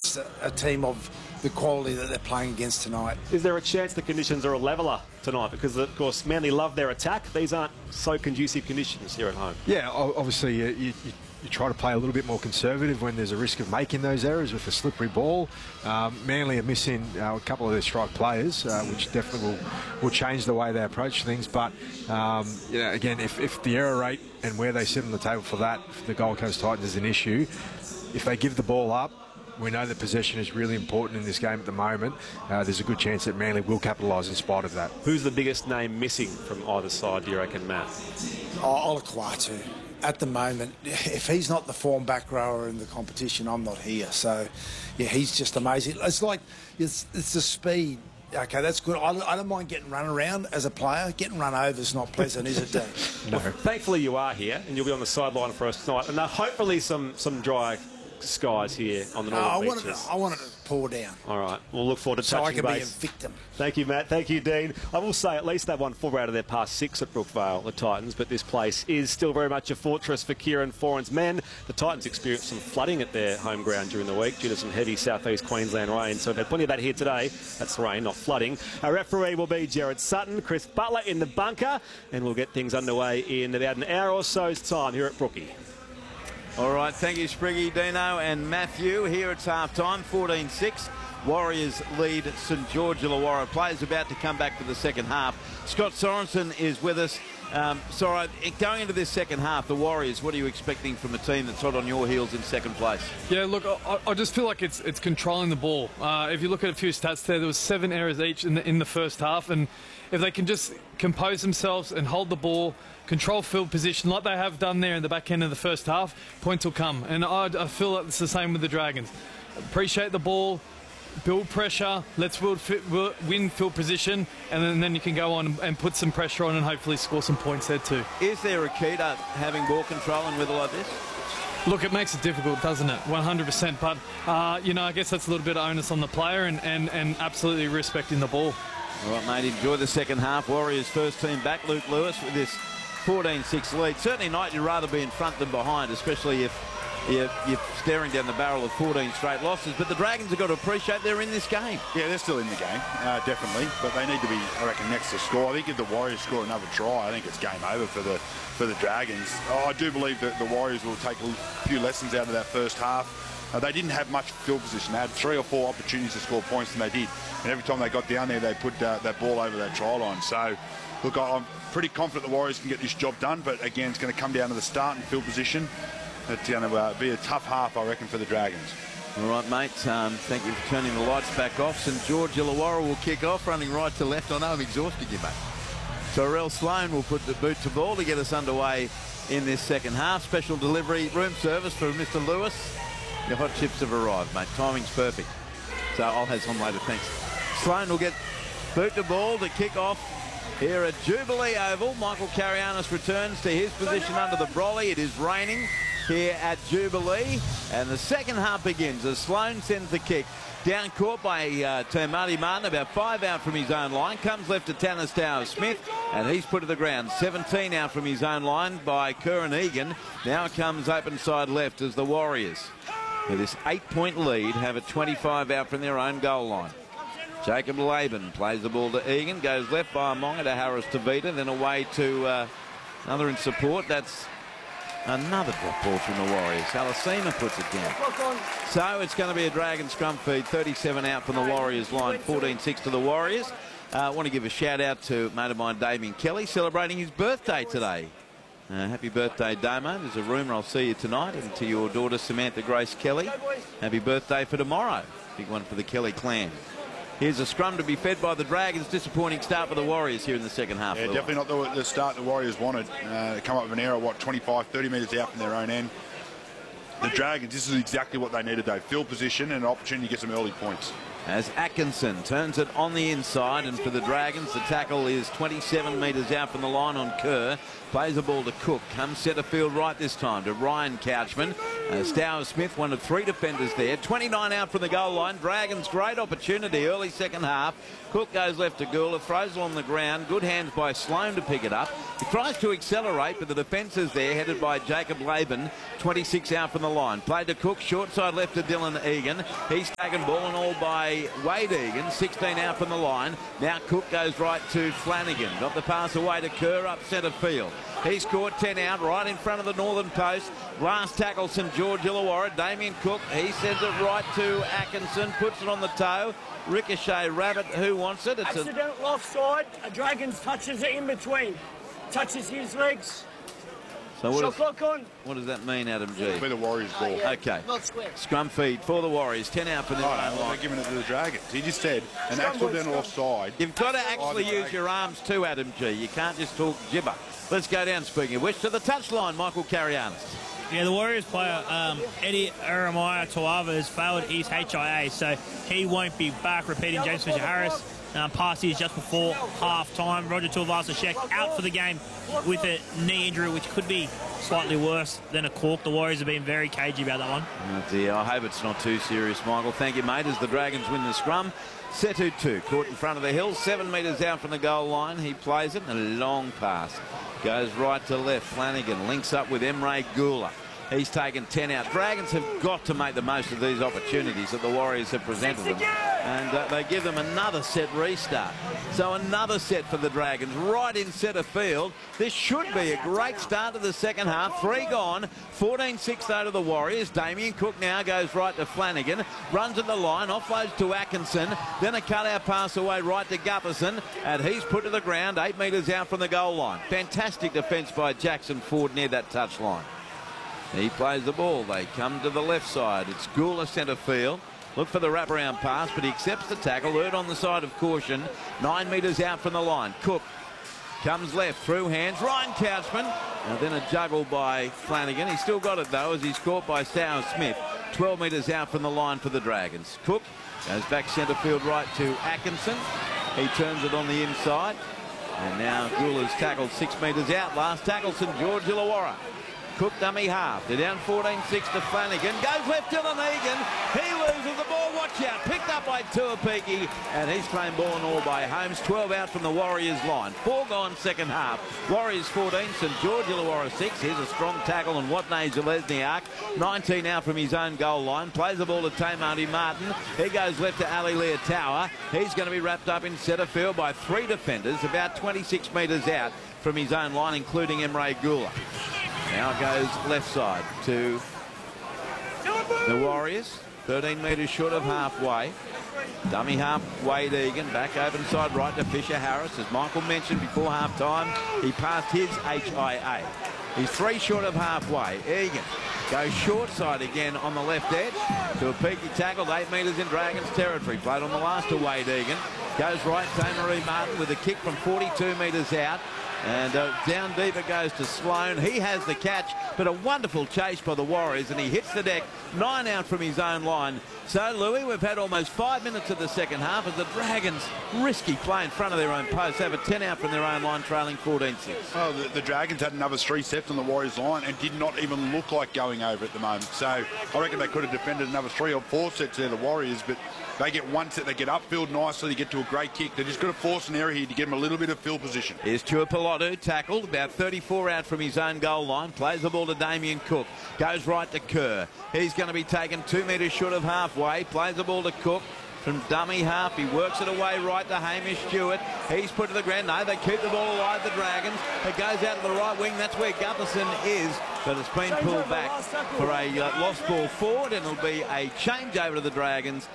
a team of the quality that they're playing against tonight. Is there a chance the conditions are a leveller tonight? Because, of course, Manly love their attack. These aren't so conducive conditions here at home. Yeah, obviously you try to play a little bit more conservative when there's a risk of making those errors with a slippery ball. Manly are missing a couple of their strike players, which definitely will change the way they approach things. But, again, if the error rate and where they sit on the table for that, for the Gold Coast Titans is an issue, if they give the ball up, we know that possession is really important in this game at the moment. There's a good chance that Manly will capitalise in spite of that. Who's the biggest name missing from either side, do you reckon, Matt? Olakau'atu. At the moment, if he's not the form back rower in the competition, I'm not here. So, yeah, he's just amazing. It's like, it's the speed. Okay, that's good. I don't mind getting run around as a player. Getting run over is not pleasant, is it, Dean? No. Well, thankfully you are here, and you'll be on the sideline for us tonight. And hopefully some dry skies here on the northern beaches. I wanted to pour down. All right. We'll look forward to touching base. So I can be a victim. Thank you, Matt. Thank you, Dean. I will say at least they've won 4 out of their past 6 at Brookvale, the Titans, but this place is still very much a fortress for Kieran Foran's men. The Titans experienced some flooding at their home ground during the week due to some heavy southeast Queensland rain, so we've had plenty of that here today. That's rain, not flooding. Our referee will be Jared Sutton, Chris Butler in the bunker, and we'll get things underway in about an hour or so's time here at Brookie. All right, thank you, Spriggy, Dino and Matthew. Here it's half-time, 14-6. Warriors lead St George Illawarra. Players about to come back for the second half. Scott Sorensen is with us. Sorry, going into this second half, the Warriors, what are you expecting from a team that's hot on your heels in second place? Yeah, look, I just feel like it's controlling the ball. If you look at a few stats there was 7 errors each in the first half, and if they can just compose themselves and hold the ball, control field position like they have done there in the back end of the first half, points will come. And I feel like it's the same with the Dragons. Appreciate the ball, build pressure, let's win field position, and then you can go on and put some pressure on and hopefully score some points there too. Is there a key to having ball control in weather like this? Look, it makes it difficult, doesn't it? 100%. But, I guess that's a little bit of onus on the player and absolutely respecting the ball. All right, mate, enjoy the second half. Warriors first team back, Luke Lewis, with this 14-6 lead. Certainly tonight you'd rather be in front than behind, especially if you're staring down the barrel of 14 straight losses. But the Dragons have got to appreciate they're in this game. Yeah, they're still in the game, definitely. But they need to be, I reckon, next to score. I think if the Warriors score another try, I think it's game over for the Dragons. I do believe that the Warriors will take a few lessons out of that first half. They didn't have much field position. They had 3 or 4 opportunities to score points, and they did. And every time they got down there, they put that ball over that try line. So, look, I'm pretty confident the Warriors can get this job done. But, again, it's going to come down to the start and field position. It's going to be a tough half, I reckon, for the Dragons. All right, mate. Thank you for turning the lights back off. St George Illawarra will kick off, running right to left. I know I'm exhausted you, mate. Tyrell Sloan will put the boot to ball to get us underway in this second half. Special delivery room service for Mr. Lewis. Your hot chips have arrived, mate. Timing's perfect. So I'll have some later, thanks. Sloan will get boot to ball to kick off here at Jubilee Oval. Michael Carianis returns to his position under the brolly. It is raining here at Jubilee, and the second half begins as Sloan sends the kick. Down court by Marty Martin, about 5 out from his own line. Comes left to Tanner Smith, and he's put to the ground. 17 out from his own line by Curran Egan. Now comes open side left as the Warriors, with this 8-point lead, have a 25 out from their own goal line. Jacob Laban plays the ball to Egan, goes left by Amonga to Harris to Vita, then away to another in support. That's another drop ball from the Warriors. Alasima puts it down. So it's going to be a Dragon scrum feed. 37 out from the Warriors line, 14-6 to the Warriors. I want to give a shout out to mate of mine, Damien Kelly, celebrating his birthday today. Happy birthday, Damo. There's a rumour I'll see you tonight, and to your daughter, Samantha Grace Kelly. Happy birthday for tomorrow. Big one for the Kelly clan. Here's a scrum to be fed by the Dragons. Disappointing start for the Warriors here in the second half. Yeah, definitely not the start the Warriors wanted. Come up with an error, 25, 30 metres out from their own end. The Dragons, this is exactly what they needed, though. Field position and an opportunity to get some early points. As Atkinson turns it on the inside, and for the Dragons, the tackle is 27 metres out from the line on Kerr. Plays the ball to Cook. Comes centre field right this time to Ryan Couchman. Stower Smith, one of 3 defenders there. 29 out from the goal line. Dragons, great opportunity early second half. Cook goes left to Gula, throws it on the ground. Good hands by Sloan to pick it up. He tries to accelerate, but the defence is there, headed by Jacob Laban. 26 out from the line. Played to Cook, short side left to Dylan Egan. He's taken ball and all by Wade Egan. 16 out from the line. Now Cook goes right to Flanagan. Got the pass away to Kerr up centre field. He's scored 10 out, right in front of the northern post. Last tackle, St George Illawarra. Damien Cook, he sends it right to Atkinson, puts it on the toe. Ricochet Rabbit, who wants it? It's accidental offside. A Dragons touches it in between. Touches his legs. So Shot clock on. What does that mean, Adam G? It'll be the Warriors' ball. Okay. Scrum feed for the Warriors. 10 out for the line. They're giving it to the Dragons. He just said an accidental offside. You've got to actually use your arms too, Adam G. You can't just talk gibber. Let's go down, speaking of which, to the touchline, Michael Carianis. Yeah, the Warriors player, Eddie Eremiah Tuava, has failed his HIA, so he won't be back. Repeating James Fisher-Harris. Pass is just before half-time. Roger Tuivasa-Sheck out for the game with a knee injury, which could be slightly worse than a cork. The Warriors have been very cagey about that one. Oh dear, I hope it's not too serious, Michael. Thank you, mate, as the Dragons win the scrum. Setu 2, caught in front of the hill, 7 metres out from the goal line. He plays it, a long pass. Goes right to left. Flanagan links up with Emre Gula. He's taken 10 out. Dragons have got to make the most of these opportunities that the Warriors have presented them. And they give them another set restart. So another set for the Dragons right in centre field. This should be a great start to the second half. 3 gone. 14-6 though to the Warriors. Damien Cook now goes right to Flanagan. Runs at the line. Offloads to Atkinson. Then a cut-out pass away right to Gutherson. And he's put to the ground 8 metres out from the goal line. Fantastic defence by Jackson Ford near that touch line. He plays the ball. They come to the left side. It's Gula centre field. Look for the wraparound pass, but he accepts the tackle. Erred on the side of caution. 9 metres out from the line. Cook comes left, through hands. Ryan Couchman. And then a juggle by Flanagan. He's still got it, though, as he's caught by Stower Smith. 12 metres out from the line for the Dragons. Cook goes back centre field right to Atkinson. He turns it on the inside. And now Gula's tackled 6 metres out. Last tackle, St George Illawarra. Cook dummy half. They're down 14-6 to Flanagan. Goes left, Dylan Egan. He loses the ball. Watch out. Picked up by Tuapiki. And he's claimed ball and all by Holmes. 12 out from the Warriors line. 4 gone second half. Warriors 14, St George Illawarra 6. Here's a strong tackle on Watney Zalesniak. 19 out from his own goal line. Plays the ball to Tamati Martin. He goes left to Ali Leotawa. He's going to be wrapped up in centre field by 3 defenders, about 26 metres out from his own line, including Emre Gula. Now goes left side to the Warriors. 13 metres short of halfway. Dummy half, Wade Egan. Back open side right to Fisher-Harris. As Michael mentioned before half-time, he passed his HIA. He's 3 short of halfway. Egan goes short side again on the left edge. To a peaky tackle, 8 metres in Dragons territory. Played on the last to Wade Egan. Goes right, Tamari Martin with a kick from 42 metres out. And down deep it goes to Sloan. He has the catch, but a wonderful chase by the Warriors, and he hits the deck. 9 out from his own line. So, Louis, we've had almost 5 minutes of the second half as the Dragons risky play in front of their own post. Have a 10 out from their own line, trailing 14-6. Oh, the Dragons had another 3 steps on the Warriors line and did not even look like going over at the moment. So I reckon they could have defended another 3 or 4 sets there, the Warriors, but they get 1 set, they get upfield nicely, they get to a great kick. They're just going to force an area here to give them a little bit of field position. Here's Tuipulotu, tackled, about 34 out from his own goal line. Plays the ball to Damien Cook. Goes right to Kerr. He's going to be taken 2 metres short of halfway. Plays the ball to Cook. From dummy half, he works it away right to Hamish Stewart. He's put to the ground. No, they keep the ball alive, the Dragons. It goes out to the right wing. That's where Gutherson is, but it's been pulled back for a lost ball forward, and it'll be a change over to the Dragons